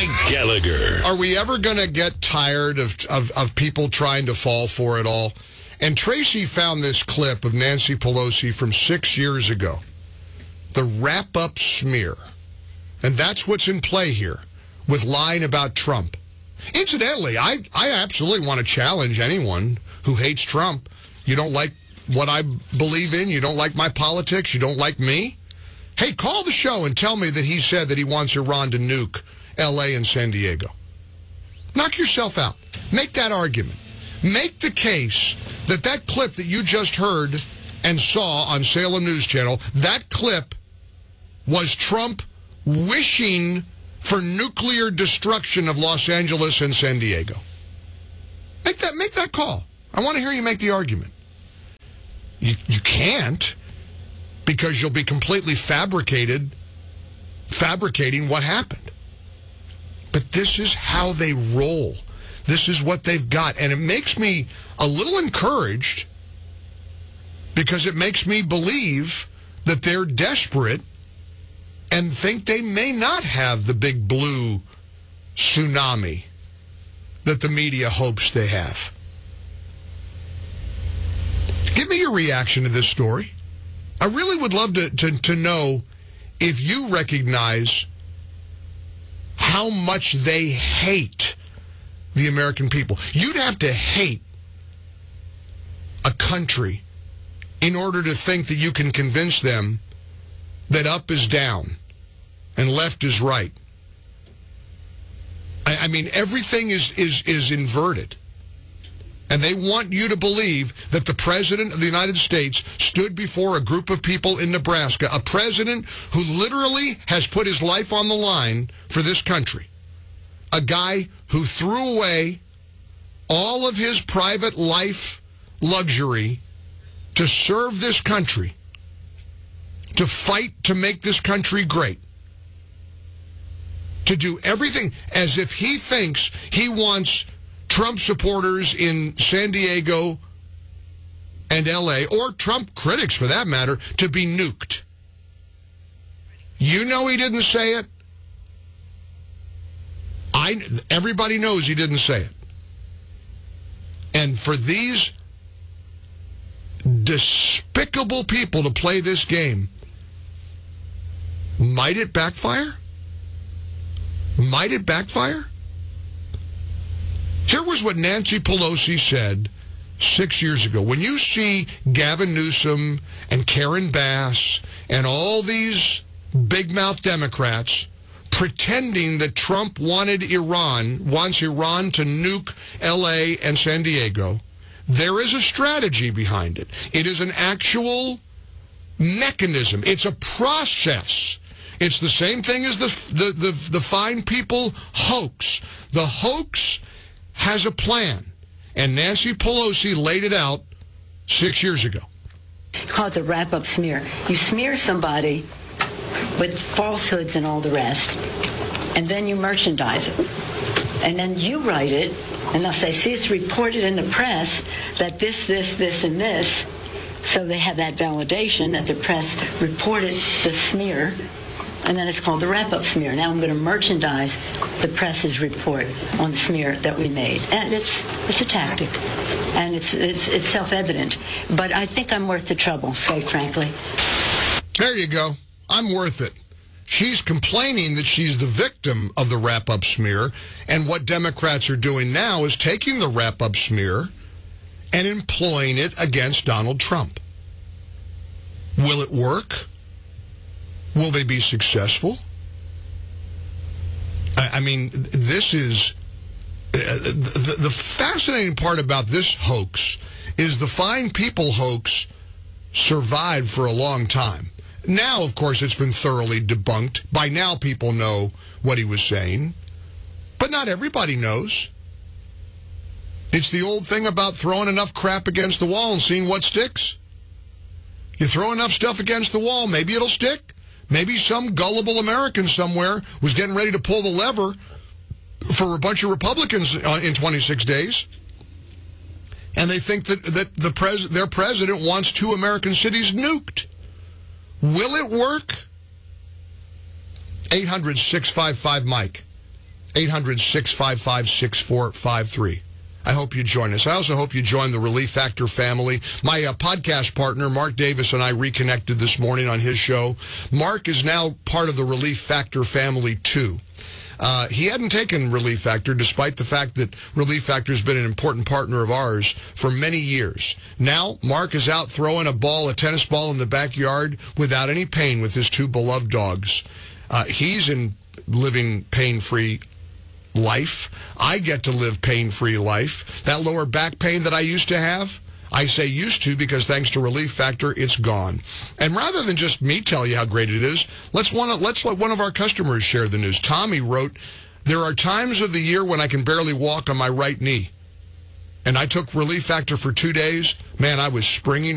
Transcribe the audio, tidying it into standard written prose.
Mike Gallagher. Are we ever going to get tired of people trying to fall for it all? And Tracy found this clip of Nancy Pelosi from 6 years ago. The wrap-up smear. And that's what's in play here with lying about Trump. Incidentally, I absolutely want to challenge anyone who hates Trump. You don't like what I believe in. You don't like my politics. You don't like me. Hey, call the show and tell me that he said that he wants Iran to nuke L.A. and San Diego. Knock yourself out. Make that argument. Make the case that that clip that you just heard and saw on Salem News Channel, that clip was Trump wishing for nuclear destruction of Los Angeles and San Diego. Make that call. I want to hear you make the argument. You can't, because you'll be completely fabricating what happened. But this is how they roll. This is what they've got. And it makes me a little encouraged, because it makes me believe that they're desperate and think they may not have the big blue tsunami that the media hopes they have. Give me your reaction to this story. I really would love to know if you recognize how much they hate the American people. You'd have to hate a country in order to think that you can convince them that up is down and left is right. I mean, everything is inverted. And they want you to believe that the President of the United States stood before a group of people in Nebraska, a president who literally has put his life on the line for this country, a guy who threw away all of his private life luxury to serve this country, to fight to make this country great, to do everything as if he thinks he wants Trump supporters in San Diego and L.A., or Trump critics for that matter, to be nuked. You know he didn't say it. Everybody knows he didn't say it. And for these despicable people to play this game, might it backfire? Might it backfire? Here was what Nancy Pelosi said 6 years ago. When you see Gavin Newsom and Karen Bass and all these big-mouth Democrats pretending that Trump wants Iran to nuke L.A. and San Diego, there is a strategy behind it. It is an actual mechanism. It's a process. It's the same thing as the fine people hoax. The hoax has a plan, and Nancy Pelosi laid it out 6 years ago. Call it the wrap-up smear. You smear somebody with falsehoods and all the rest, and then you merchandise it. And then you write it, and they'll say, see, it's reported in the press that this, and this. So they have that validation that the press reported the smear, and then it's called the wrap-up smear. Now I'm going to merchandise the press's report on the smear that we made. And it's a tactic, and it's self-evident. But I think I'm worth the trouble, quite frankly. There you go. I'm worth it. She's complaining that she's the victim of the wrap-up smear, and what Democrats are doing now is taking the wrap-up smear and employing it against Donald Trump. Will it work? Will they be successful? I mean, this is... The fascinating part about this hoax is the fine people hoax survived for a long time. Now, of course, it's been thoroughly debunked. By now, people know what he was saying. But not everybody knows. It's the old thing about throwing enough crap against the wall and seeing what sticks. You throw enough stuff against the wall, maybe it'll stick. Maybe some gullible American somewhere was getting ready to pull the lever for a bunch of Republicans in 26 days. And they think that their president wants 2 American cities nuked. Will it work? 800-655-Mike. 800-655-6453. I hope you join us. I also hope you join the Relief Factor family. My podcast partner, Mark Davis, and I reconnected this morning on his show. Mark is now part of the Relief Factor family, too. He hadn't taken Relief Factor, despite the fact that Relief Factor has been an important partner of ours for many years. Now, Mark is out throwing a tennis ball in the backyard without any pain with his two beloved dogs. He's in living pain-free life. I get to live pain-free life. That lower back pain that I used to have, I say used to because thanks to Relief Factor, it's gone. And rather than just me tell you how great it is, let's let one of our customers share the news. Tommy wrote, "There are times of the year when I can barely walk on my right knee. And I took Relief Factor for 2 days. Man, I was springing